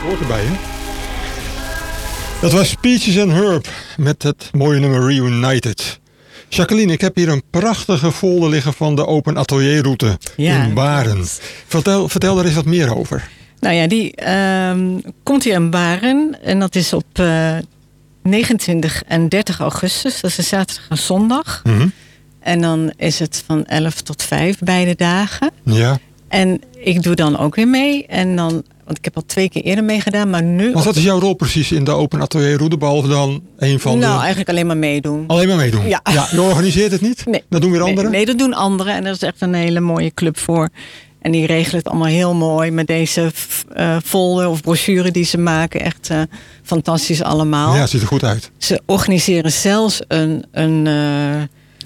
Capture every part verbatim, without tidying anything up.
Hoort erbij, hè? Dat was Peaches and Herb met het mooie nummer Reunited. Jacqueline, ik heb hier een prachtige folder liggen van de Open Atelierroute ja, in Baren. Vertel, vertel er eens wat meer over. Nou ja, die uh, komt hier in Baren en dat is op uh, negenentwintig en dertig augustus. Dat is een zaterdag en zondag. Mm-hmm. En dan is het van elf tot vijf beide dagen. Ja. En ik doe dan ook weer mee. En dan, want ik heb al twee keer eerder meegedaan, maar nu... Want wat is jouw rol precies in de Open Atelierroute, behalve dan een van nou, de... Nou, eigenlijk alleen maar meedoen. Alleen maar meedoen? Ja. ja je organiseert het niet? Nee. Dat doen weer anderen? Nee, nee, dat doen anderen. En daar is echt een hele mooie club voor. En die regelen het allemaal heel mooi met deze uh, folder of brochure die ze maken. Echt uh, fantastisch allemaal. Ja, het ziet er goed uit. Ze organiseren zelfs een... een, uh,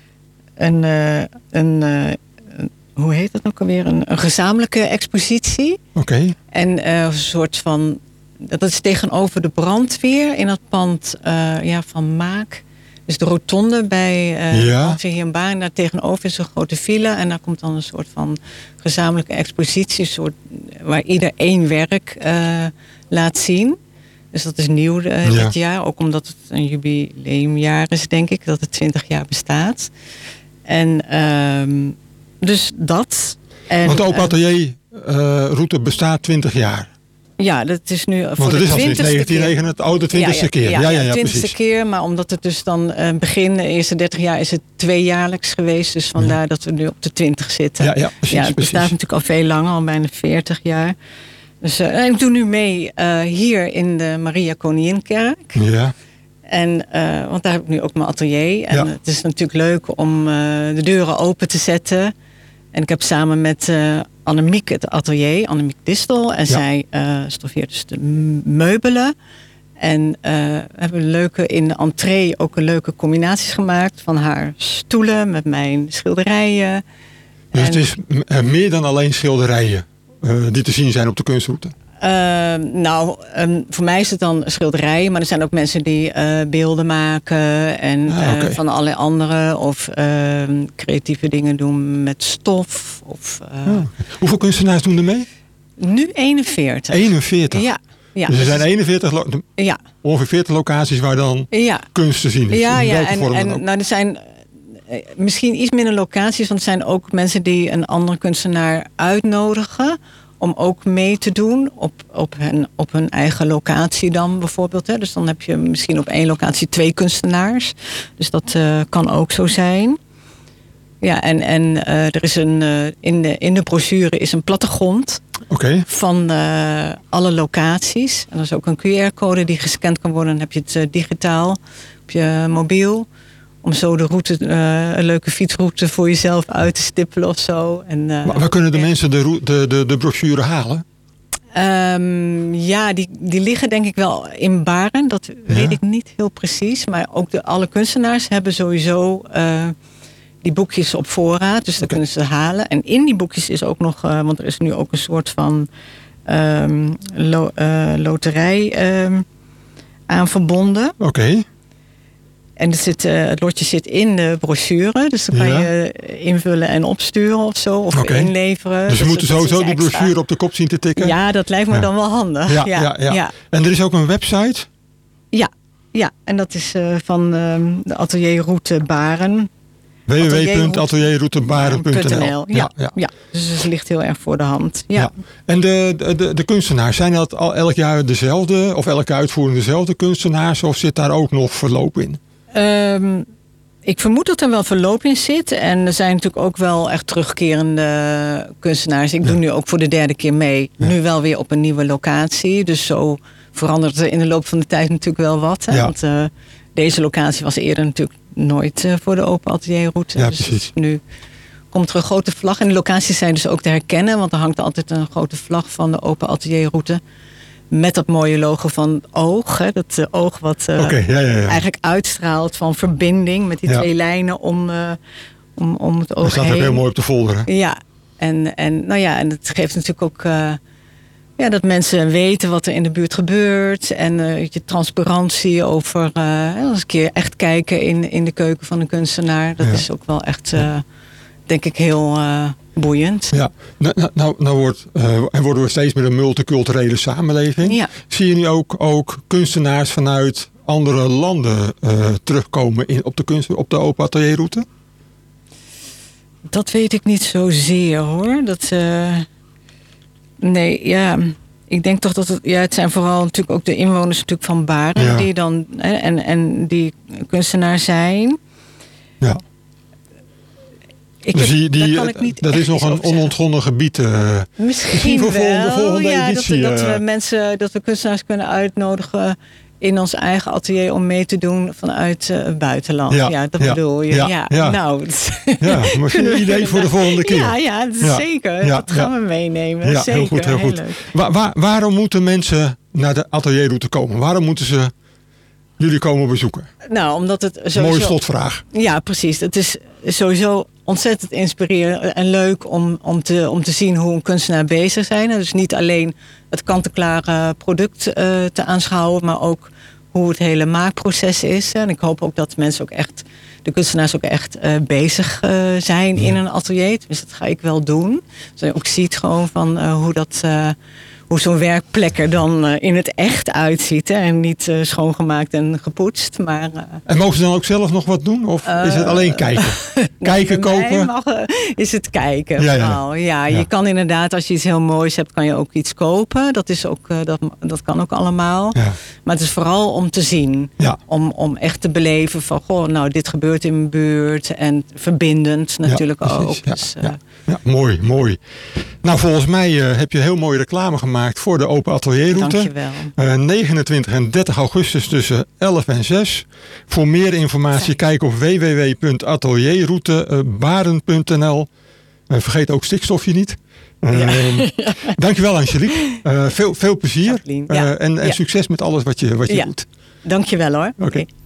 een, uh, een uh, hoe heet dat ook alweer? Een, een gezamenlijke expositie. Oké. Okay. En uh, een soort van... Dat is tegenover de brandweer in het pand uh, ja, van Maak. Dus de rotonde bij uh, ja. hier in Baren. Daar tegenover is een grote villa. En daar komt dan een soort van gezamenlijke expositie. Soort, waar ieder één werk uh, laat zien. Dus dat is nieuw uh, ja. dit jaar. Ook omdat het een jubileumjaar is, denk ik. Dat het twintig jaar bestaat. En... Uh, Dus dat. En, Want de Open Atelierroute uh, bestaat twintig jaar. Ja, dat is nu voor Want het de is al sinds negentien negenentig, oh, de twintigste keer. Ja, ja, ja, ja, de twintigste precies. keer. Maar omdat het dus dan uh, begin, de eerste dertig jaar is het tweejaarlijks geweest. Dus vandaar ja. dat we nu op de twintig zitten. Ja, ja, precies, ja het precies. bestaat natuurlijk al veel langer, al bijna veertig jaar. Dus uh, ik doe nu mee uh, hier in de Maria Koninginkerk. Ja. En, uh, want daar heb ik nu ook mijn atelier. En ja. het is natuurlijk leuk om uh, de deuren open te zetten. En ik heb samen met uh, Annemiek het atelier, Annemiek Distel. En ja. zij uh, stoffeert dus de meubelen. En uh, we hebben een leuke, in de entree ook een leuke combinaties gemaakt. Van haar stoelen met mijn schilderijen. Dus en, het is m- meer dan alleen schilderijen uh, die te zien zijn op de kunstroute? Uh, nou, um, voor mij is het dan schilderijen. Maar er zijn ook mensen die uh, beelden maken. En ah, okay. uh, van allerlei andere. Of uh, creatieve dingen doen met stof. Of, uh, ah, okay. Hoeveel kunstenaars doen er mee? Nu eenenveertig. eenenveertig? Ja. ja. Dus er zijn eenenveertig, lo- ja. ongeveer veertig locaties waar dan ja. kunst te zien is. Ja, in ja. welke En, vorm en dan ook. nou, er zijn uh, misschien iets minder locaties. Want er zijn ook mensen die een andere kunstenaar uitnodigen om ook mee te doen op, op, hun, op hun eigen locatie dan bijvoorbeeld. Hè. Dus dan heb je misschien op één locatie twee kunstenaars. Dus dat uh, kan ook zo zijn. Ja, en, en uh, er is een, uh, in, de, in de brochure is een plattegrond okay. van uh, alle locaties. En er is ook een Q R-code die gescand kan worden. Dan heb je het uh, digitaal op je mobiel. Om zo de route, uh, een leuke fietsroute voor jezelf uit te stippelen of zo. En, uh, maar waar kunnen de ja. mensen de, de, de, de brochure halen? Um, ja, die, die liggen denk ik wel in Baren. Dat ja. weet ik niet heel precies. Maar ook de, alle kunstenaars hebben sowieso uh, die boekjes op voorraad. Dus dat okay. kunnen ze halen. En in die boekjes is ook nog... Uh, want er is nu ook een soort van um, lo, uh, loterij um, aan verbonden. Oké. Okay. En het, zit, uh, het lotje zit in de brochure. Dus dan kan ja. je invullen en opsturen of zo. Of okay. inleveren. Dus we moeten sowieso die brochure op de kop zien te tikken? Ja, dat lijkt me ja. dan wel handig. Ja, ja, ja, ja. ja. En er is ook een website? Ja, ja. En dat is uh, van uh, de Atelierroute Baren. w w w punt atelierroutebaren punt n l ja, ja. Ja, ja, dus het ligt heel erg voor de hand. Ja. Ja. En de, de, de kunstenaars, zijn dat al elk jaar dezelfde? Of elke uitvoering dezelfde kunstenaars? Of zit daar ook nog verloop in? Um, ik vermoed dat er wel verloop in zit. En er zijn natuurlijk ook wel echt terugkerende kunstenaars. Ik ja. doe nu ook voor de derde keer mee. Ja. Nu wel weer op een nieuwe locatie. Dus zo verandert er in de loop van de tijd natuurlijk wel wat. Hè? Ja. Want uh, deze locatie was eerder natuurlijk nooit uh, voor de Open Atelierroute. Ja, dus precies. Nu komt er een grote vlag. En de locaties zijn dus ook te herkennen. Want er hangt altijd een grote vlag van de Open Atelierroute. Met dat mooie logo van het oog. Hè, dat uh, oog wat uh, okay, ja, ja, ja. eigenlijk uitstraalt van verbinding. Met die ja. twee lijnen om, uh, om, om het oog dat staat heen. ook heel mooi op de folder. Hè? Ja, en, en, nou ja, en het geeft natuurlijk ook uh, ja, dat mensen weten wat er in de buurt gebeurt. En uh, je transparantie over uh, eens een keer echt kijken in, in de keuken van een kunstenaar. Dat ja. is ook wel echt, uh, denk ik, heel... Uh, boeiend. Ja, nou, nou, nou, nou wordt, uh, en worden we steeds meer een multiculturele samenleving. Ja. Zie je nu ook, ook kunstenaars vanuit andere landen uh, terugkomen in, op de kunst, op de Open Atelierroute? Dat weet ik niet zozeer hoor. Dat, uh, nee, ja. Ik denk toch dat het, ja, het zijn vooral natuurlijk ook de inwoners natuurlijk van Baren ja. die dan hè, en, en die kunstenaar zijn. Ja. Ik dus heb, die, die, kan ik niet dat is nog een onontgonnen gebied. Uh, misschien, misschien voor wel, volgende, volgende ja, editie. Dat, dat we mensen, dat we kunstenaars kunnen uitnodigen in ons eigen atelier om mee te doen vanuit uh, het buitenland. Ja, ja dat ja, bedoel je. Ja, ja. ja. Nou, ja, misschien een idee voor de volgende keer. Ja, ja, ja. zeker. Ja, dat gaan ja. we meenemen. Ja, zeker. heel goed, heel, heel goed. Waar, waar, waarom moeten mensen naar de atelierroute komen? Waarom moeten ze jullie komen bezoeken? Nou, omdat het sowieso... Mooie slotvraag. Ja, precies. Het is sowieso ontzettend inspirerend en leuk om, om, te, om te zien hoe een kunstenaar bezig zijn. Dus niet alleen het kant-en-klare product uh, te aanschouwen, maar ook hoe het hele maakproces is. En ik hoop ook dat mensen ook echt, de kunstenaars ook echt uh, bezig uh, zijn ja. in een atelier. Dus dat ga ik wel doen. Dus je ook ziet gewoon van uh, hoe dat... Uh, hoe zo'n werkplek er dan uh, in het echt uitziet. Hè? En niet uh, schoongemaakt en gepoetst. Maar, uh, en mogen ze dan ook zelf nog wat doen? Of uh, is het alleen kijken? kijken, nou, kopen? Mag, uh, is het kijken. Ja, ja. Ja, ja, je kan inderdaad, als je iets heel moois hebt, kan je ook iets kopen. Dat, is ook, uh, dat, dat kan ook allemaal. Ja. Maar het is vooral om te zien. Ja. Om, om echt te beleven van, goh, nou, dit gebeurt in mijn buurt. En verbindend natuurlijk ja, ook. Ja, dus, uh, ja. Ja, mooi, mooi. Nou, volgens mij uh, heb je heel mooie reclame gemaakt voor de Open Atelierroute. Dankjewel. Uh, negenentwintig en dertig augustus tussen elf en zes. Voor meer informatie kijk op w w w punt atelierroute baren punt n l. Uh, vergeet ook stikstofje niet. Uh, ja. ja. Dankjewel Angelique. Uh, veel, veel plezier. Uh, ja. En, en ja. succes met alles wat je, wat je ja. doet. Dankjewel hoor. Oké. Okay.